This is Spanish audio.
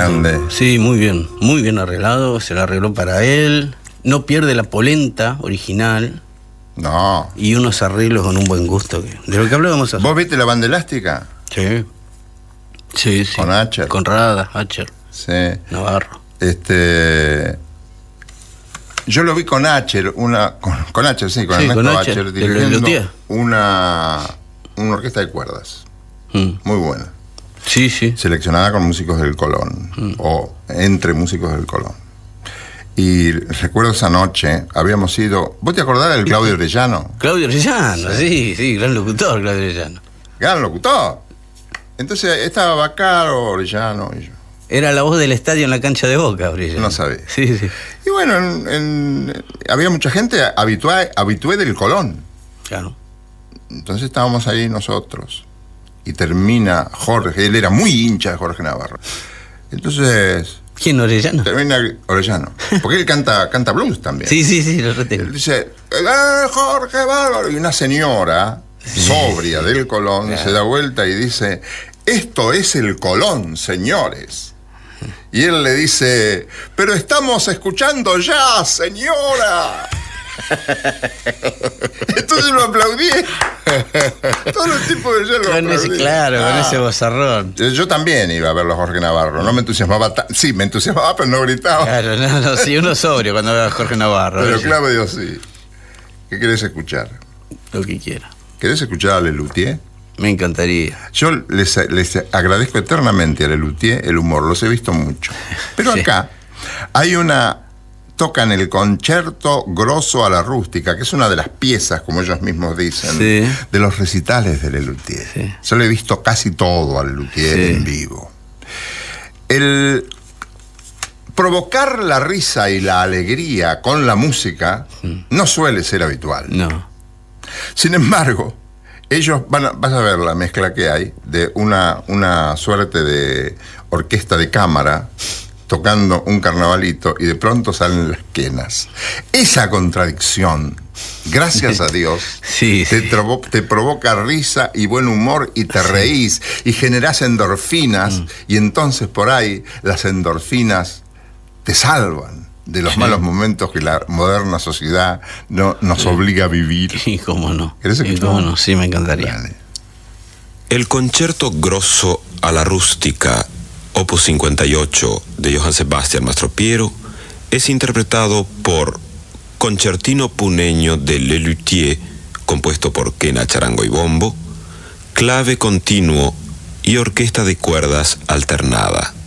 grande. Sí, muy bien arreglado, se lo arregló para él. No pierde la polenta original. No. Y unos arreglos con un buen gusto, de lo que hablábamos hace. ¿Vos viste la banda elástica? Sí. Sí. Con Acher. Con Rada, Acher. Sí. Navarro. Yo lo vi con Acher, con Acher, sí, con Ernesto Acher, dirigiendo una orquesta de cuerdas. Muy buena. Sí. Seleccionada con músicos del Colón, o entre músicos del Colón. Y recuerdo esa noche, habíamos ido... ¿Vos te acordás del Claudio Orellano? Claudio Orellano, sí, gran locutor, Claudio Orellano. Gran locutor. Entonces estaba Bacaro, Orellano y yo. Era la voz del estadio en la cancha de Boca, Orellano. No sabía. Sí. Y bueno, había mucha gente habitué del Colón. Claro. Entonces estábamos ahí nosotros. Y termina Jorge, él era muy hincha de Jorge Navarro. Entonces... ¿Quién, Orellano? Termina Orellano. Porque él canta blues también. Sí, lo retengo. Él dice, Jorge Bárbaro. Y una señora sobria del Colón se da vuelta y dice, esto es el Colón, señores. Y él le dice, pero estamos escuchando ya, señora. Entonces lo aplaudí. Todos los tipos de yo lo aplaudí. Claro, con ese vozarrón. Yo también iba a verlo a Jorge Navarro. No me entusiasmaba sí, me entusiasmaba, pero no gritaba. Claro, no, sí, uno sobrio cuando ve a Jorge Navarro. Pero Claudio sí. ¿Qué querés escuchar? Lo que quiera. ¿Querés escuchar a Lelutier? Me encantaría. Yo les agradezco eternamente a Lelutier el humor, los he visto mucho. Pero acá hay tocan el Concerto Grosso a la Rústica, que es una de las piezas, como ellos mismos dicen, de los recitales de Lelutier. Sí. Yo le he visto casi todo a Lelutier en vivo. El provocar la risa y la alegría con la música no suele ser habitual. No. Sin embargo, ellos vas a ver la mezcla que hay de una suerte de orquesta de cámara tocando un carnavalito y de pronto salen las quenas. Esa contradicción, gracias a Dios, te provoca risa y buen humor y te reís y generás endorfinas y entonces por ahí las endorfinas te salvan de los malos momentos que la moderna sociedad nos obliga a vivir. Y cómo no. ¿Querés escuchar? Y cómo no, sí, me encantaría. Dale. El Concerto Grosso a la Rústica, Opus 58 de Johann Sebastian Mastropiero, es interpretado por Concertino Puneño de Lelutier, compuesto por quena, charango y bombo, clave continuo y orquesta de cuerdas alternada.